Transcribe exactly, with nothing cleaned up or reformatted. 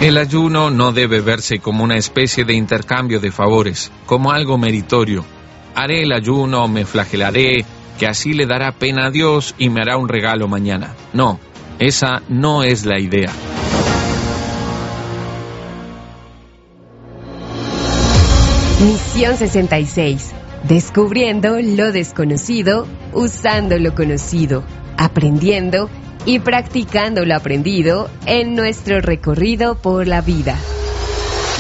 El ayuno no debe verse como una especie de intercambio de favores, como algo meritorio. Haré el ayuno, me flagelaré, que así le dará pena a Dios y me hará un regalo mañana. No, esa no es la idea. Misión sesenta y seis. Descubriendo lo desconocido, usando lo conocido, aprendiendo y practicando lo aprendido en nuestro recorrido por la vida.